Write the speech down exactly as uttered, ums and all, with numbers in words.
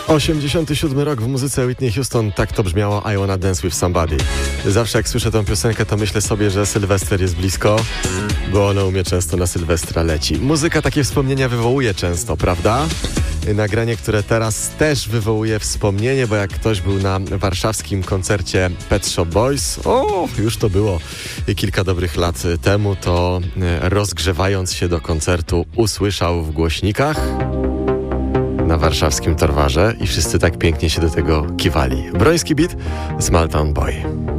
osiemdziesiąty siódmy rok w muzyce Whitney Houston, tak to brzmiało I Wanna Dance With Somebody. Zawsze jak słyszę tę piosenkę, to myślę sobie, że Sylwester jest blisko, bo ono u mnie często na Sylwestra leci. Muzyka takie wspomnienia wywołuje często, prawda? Nagranie, które teraz też wywołuje wspomnienie, bo jak ktoś był na warszawskim koncercie Pet Shop Boys, o, już to było kilka dobrych lat temu, to rozgrzewając się do koncertu usłyszał w głośnikach na warszawskim Torwarze i wszyscy tak pięknie się do tego kiwali. Broński Beat, Small Town Boy.